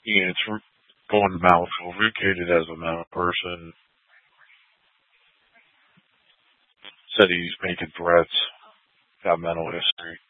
It's going to Malibu, relocated as a mental person, said he's making threats, got mental history.